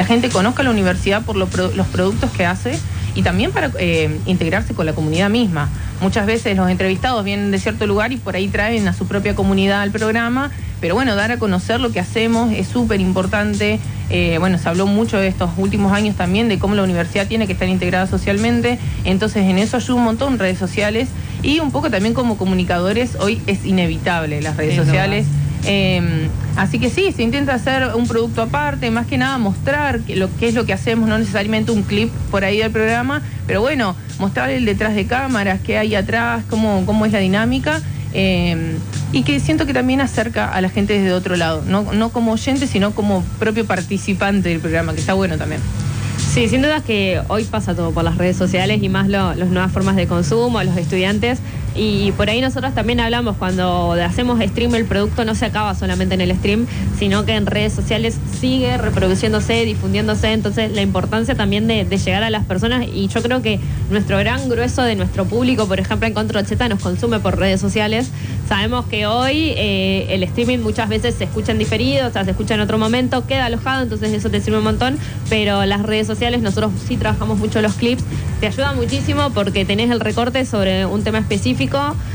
gente conozca la universidad por los productos que hace y también para integrarse con la comunidad misma. Muchas veces los entrevistados vienen de cierto lugar y por ahí traen a su propia comunidad al programa, pero bueno, dar a conocer lo que hacemos es súper importante. Bueno, se habló mucho de estos últimos años también de cómo la universidad tiene que estar integrada socialmente, entonces en eso ayuda un montón redes sociales y un poco también como comunicadores, hoy es inevitable las redes sociales. Así que sí, se intenta hacer un producto aparte, más que nada mostrar qué es lo que hacemos, no necesariamente un clip por ahí del programa, pero bueno, mostrar el detrás de cámaras, qué hay atrás, cómo es la dinámica, y que siento que también acerca a la gente desde otro lado, no como oyente, sino como propio participante del programa, que está bueno también. Sí, sin duda que hoy pasa todo por las redes sociales y más las nuevas formas de consumo, los estudiantes. Y por ahí nosotros también hablamos, cuando hacemos stream, el producto no se acaba solamente en el stream, sino que en redes sociales sigue reproduciéndose, difundiéndose. Entonces la importancia también de llegar a las personas, y yo creo que nuestro gran grueso de nuestro público, por ejemplo en Control Z, nos consume por redes sociales. Sabemos que hoy el streaming muchas veces se escucha en diferido, o sea, se escucha en otro momento, queda alojado, entonces eso te sirve un montón, pero las redes sociales, nosotros sí trabajamos mucho los clips, te ayuda muchísimo porque tenés el recorte sobre un tema específico,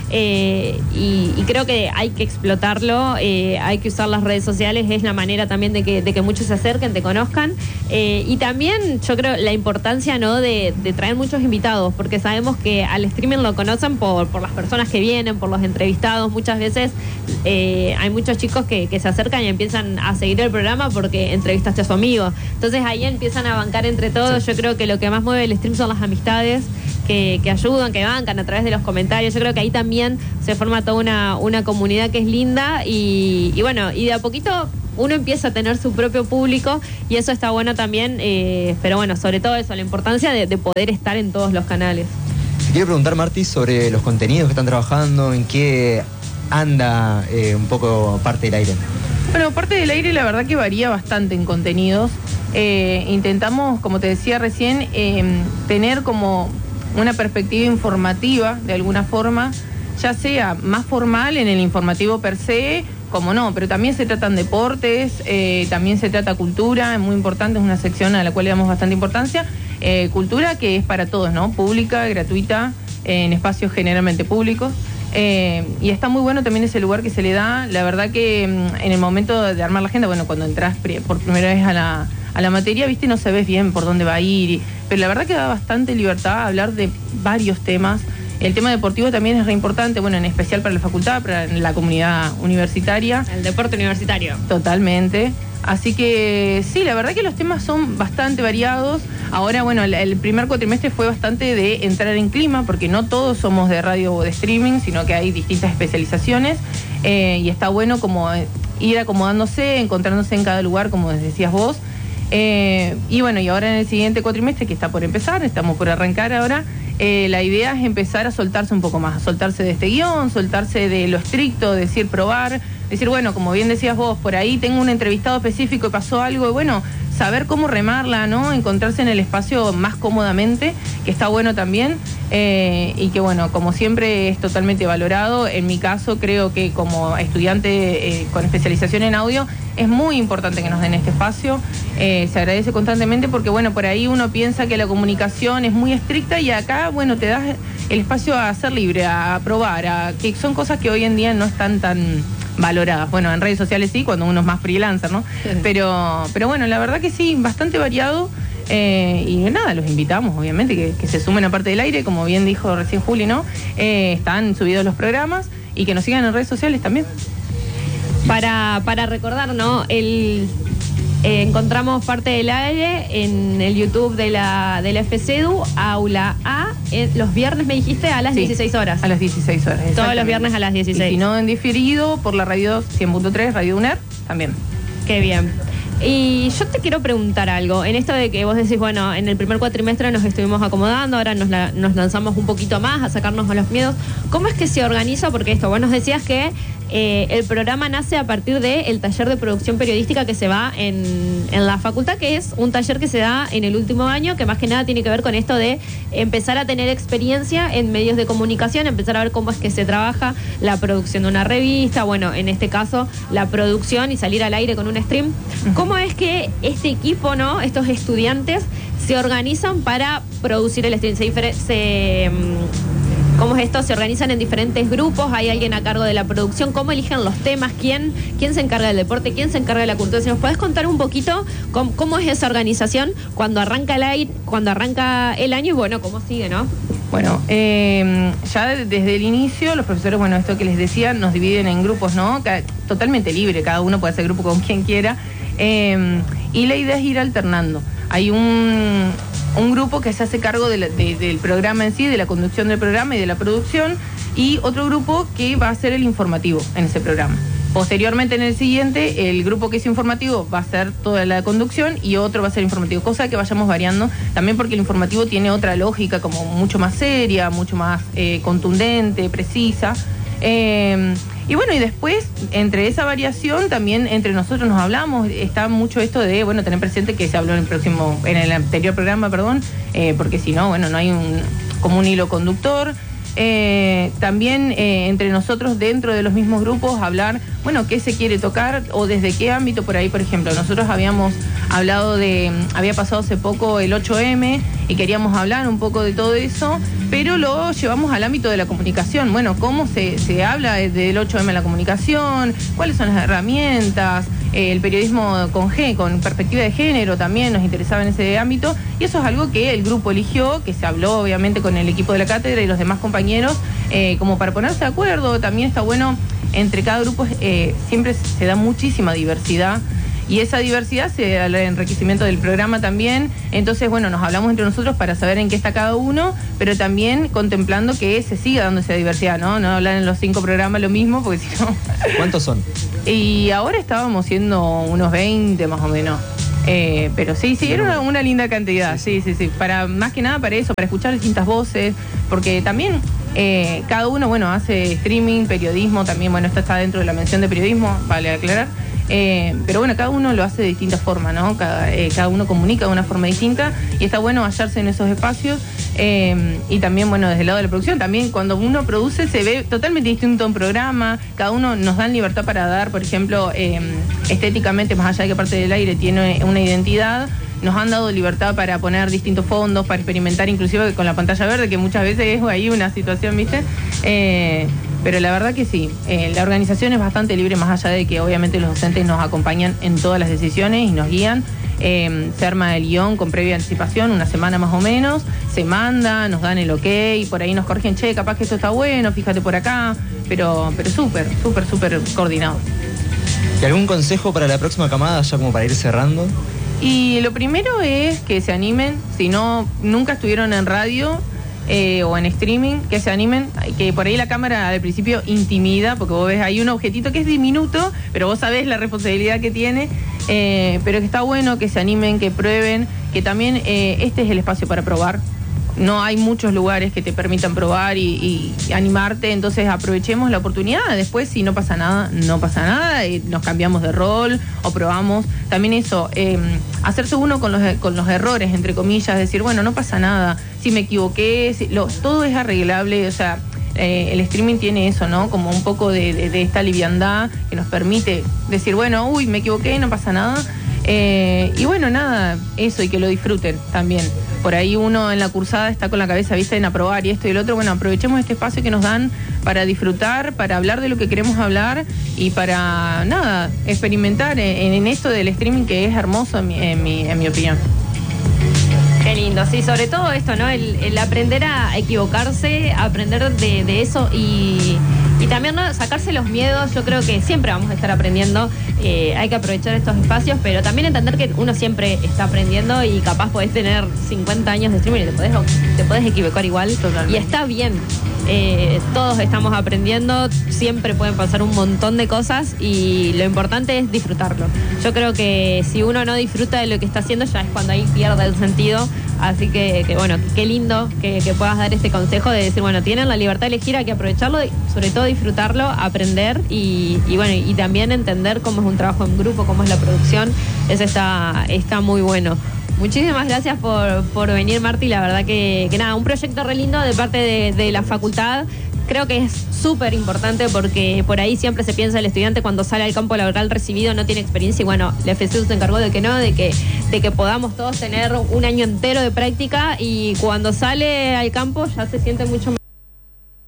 y creo que hay que explotarlo, hay que usar las redes sociales, es la manera también de que muchos se acerquen, te conozcan, y también yo creo la importancia, ¿no?, de traer muchos invitados, porque sabemos que al streaming lo conocen por las personas que vienen, por los entrevistados. Muchas veces hay muchos chicos que se acercan y empiezan a seguir el programa porque entrevistaste a su amigo, entonces ahí empiezan a bancar entre todos. Sí. Yo creo que lo que más mueve el stream son las amistades que ayudan, que bancan a través de los comentarios. Yo creo que ahí también se forma toda una comunidad que es linda, y bueno, y de a poquito uno empieza a tener su propio público, y eso está bueno también, pero bueno, sobre todo eso, la importancia de poder estar en todos los canales. Te quiero preguntar, Marti, sobre los contenidos que están trabajando, en qué anda un poco Parte del Aire. Bueno, Parte del Aire la verdad que varía bastante en contenidos. Intentamos, como te decía recién, tener como una perspectiva informativa de alguna forma, ya sea más formal en el informativo per se, como no, pero también se tratan deportes, también se trata cultura, es muy importante, es una sección a la cual le damos bastante importancia. Cultura que es para todos, ¿no? Pública, gratuita, en espacios generalmente públicos. Y está muy bueno también ese lugar que se le da. La verdad que en el momento de armar la agenda, bueno, cuando entras por primera vez a la materia, viste, no sabes bien por dónde va a ir, pero la verdad que da bastante libertad a hablar de varios temas. El tema deportivo también es re importante, bueno, en especial para la facultad, para la comunidad universitaria. El deporte universitario. Totalmente. Así que sí, la verdad que los temas son bastante variados. Ahora, bueno, el primer cuatrimestre fue bastante de entrar en clima, porque no todos somos de radio o de streaming, sino que hay distintas especializaciones, y está bueno como ir acomodándose, encontrándose en cada lugar, como decías vos. Y bueno, y ahora en el siguiente cuatrimestre, que está por empezar, estamos por arrancar ahora, la idea es empezar a soltarse un poco más, a soltarse de este guión, soltarse de lo estricto, decir probar, decir, bueno, como bien decías vos, por ahí tengo un entrevistado específico y pasó algo, y bueno, saber cómo remarla, ¿no? Encontrarse en el espacio más cómodamente, que está bueno también, y que bueno, como siempre es totalmente valorado. En mi caso creo que como estudiante con especialización en audio es muy importante que nos den este espacio, se agradece constantemente porque bueno, por ahí uno piensa que la comunicación es muy estricta y acá, bueno, te das el espacio a ser libre, a probar, que son cosas que hoy en día no están tan valoradas. Bueno, en redes sociales sí, cuando uno es más freelancer, ¿no? Sí. Pero bueno, la verdad que sí, bastante variado, y nada, los invitamos, obviamente, que se sumen a Parte del Aire, como bien dijo recién Juli, ¿no? Están subidos los programas y que nos sigan en redes sociales también. Para recordar, ¿no? Encontramos Parte del Aire en el YouTube de la FCEDU, Aula A, los viernes me dijiste a las 16 horas. A las 16 horas. Todos los viernes a las 16. Y si no en diferido, por la radio 100.3, Radio UNER, también. Qué bien. Y yo te quiero preguntar algo, en esto de que vos decís, bueno, en el primer cuatrimestre nos estuvimos acomodando, ahora nos lanzamos un poquito más a sacarnos a los miedos. ¿Cómo es que se organiza? Porque esto, vos nos decías que el programa nace a partir del taller de producción periodística que se va en la facultad, que es un taller que se da en el último año, que más que nada tiene que ver con esto de empezar a tener experiencia en medios de comunicación, empezar a ver cómo es que se trabaja la producción de una revista, bueno, en este caso la producción y salir al aire con un stream. ¿Cómo es que este equipo, ¿no? Estos estudiantes se organizan para producir el stream? ¿Cómo es esto? ¿Se organizan en diferentes grupos? ¿Hay alguien a cargo de la producción? ¿Cómo eligen los temas? ¿Quién se encarga del deporte? ¿Quién se encarga de la cultura? Si nos podés contar un poquito cómo es esa organización cuando arranca el año y bueno, cómo sigue, ¿no? Bueno, ya desde el inicio los profesores, bueno, esto que les decía, nos dividen en grupos, ¿no? Totalmente libre, cada uno puede hacer grupo con quien quiera. Y la idea es ir alternando. Hay un grupo que se hace cargo del programa en sí, de la conducción del programa y de la producción, y otro grupo que va a hacer el informativo en ese programa. Posteriormente, en el siguiente, el grupo que es informativo va a hacer toda la conducción y otro va a ser informativo, cosa que vayamos variando, también porque el informativo tiene otra lógica, como mucho más seria, mucho más contundente, precisa. Y bueno, y después, entre esa variación, también entre nosotros nos hablamos, está mucho esto de, bueno, tener presente que se habló en el anterior programa, porque si no, bueno, no hay como un hilo conductor. También entre nosotros, dentro de los mismos grupos, hablar, bueno, qué se quiere tocar o desde qué ámbito. Por ahí, por ejemplo, nosotros habíamos hablado había pasado hace poco el 8M y queríamos hablar un poco de todo eso, pero lo llevamos al ámbito de la comunicación. Bueno, cómo se habla del 8M en la comunicación, cuáles son las herramientas, el periodismo con perspectiva de género también nos interesaba en ese ámbito, y eso es algo que el grupo eligió, que se habló obviamente con el equipo de la cátedra y los demás compañeros, como para ponerse de acuerdo. También está bueno, entre cada grupo siempre se da muchísima diversidad, y esa diversidad se da el enriquecimiento del programa también. Entonces, bueno, nos hablamos entre nosotros para saber en qué está cada uno, pero también contemplando que se siga dando esa diversidad, ¿no? No hablar en los 5 programas lo mismo, porque si no... ¿Cuántos son? Y ahora estábamos siendo unos 20 más o menos. Pero sí, era una linda cantidad. Sí. Más que nada para eso, para escuchar distintas voces, porque también cada uno, bueno, hace streaming, periodismo también, bueno, esto está dentro de la mención de periodismo, vale aclarar. Pero bueno, cada uno lo hace de distintas formas, ¿no? Cada uno comunica de una forma distinta y está bueno hallarse en esos espacios. Y también, bueno, desde el lado de la producción, también cuando uno produce se ve totalmente distinto a un programa. Cada uno nos dan libertad para dar, por ejemplo, estéticamente, más allá de que parte del aire tiene una identidad, nos han dado libertad para poner distintos fondos, para experimentar inclusive con la pantalla verde, que muchas veces es ahí una situación, ¿viste? Pero la verdad que sí, la organización es bastante libre, más allá de que obviamente los docentes nos acompañan en todas las decisiones y nos guían. Se arma el guión con previa anticipación, una semana más o menos, se manda, nos dan el ok, y por ahí nos corrigen, che, capaz que esto está bueno, fíjate por acá, pero súper coordinado. ¿Y algún consejo para la próxima camada, ya como para ir cerrando? Y lo primero es que se animen, si no, nunca estuvieron en radio o en streaming, que se animen, que por ahí la cámara al principio intimida, porque vos ves ahí un objetito que es diminuto, pero vos sabés la responsabilidad que tiene, pero que está bueno que se animen, que prueben, que también este es el espacio para probar. No hay muchos lugares que te permitan probar y animarte, entonces aprovechemos la oportunidad. Después, si no pasa nada, no pasa nada, nos cambiamos de rol o probamos. También eso, hacerse uno con los errores, entre comillas, decir, bueno, no pasa nada, si me equivoqué, todo es arreglable, o sea, el streaming tiene eso, ¿no? Como un poco de esta liviandad que nos permite decir, bueno, uy, me equivoqué, no pasa nada. Y bueno, nada, eso, y que lo disfruten también. Por ahí uno en la cursada está con la cabeza, vista en aprobar y esto y el otro. Bueno, aprovechemos este espacio que nos dan para disfrutar, para hablar de lo que queremos hablar y para, nada, experimentar en esto del streaming, que es hermoso en mi opinión. Qué lindo, sí, sobre todo esto, ¿no? El aprender a equivocarse, aprender de eso y también, ¿no?, sacarse los miedos. Yo creo que siempre vamos a estar aprendiendo, hay que aprovechar estos espacios, pero también entender que uno siempre está aprendiendo y capaz podés tener 50 años de streaming y te podés equivocar igual. Totalmente. Y está bien. Todos estamos aprendiendo, siempre pueden pasar un montón de cosas y lo importante es disfrutarlo. Yo creo que si uno no disfruta de lo que está haciendo, ya es cuando ahí pierde el sentido. Así que bueno, qué lindo que puedas dar este consejo de decir, bueno, tienen la libertad de elegir, hay que aprovecharlo, sobre todo disfrutarlo, aprender y bueno, y también entender cómo es un trabajo en grupo, cómo es la producción. Eso está muy bueno. Muchísimas gracias por venir, Marti. La verdad que nada, un proyecto re lindo de parte de la facultad. Creo que es súper importante porque por ahí siempre se piensa el estudiante cuando sale al campo laboral recibido no tiene experiencia y bueno, la FSU se encargó de que no, de que podamos todos tener un año entero de práctica y cuando sale al campo ya se siente mucho más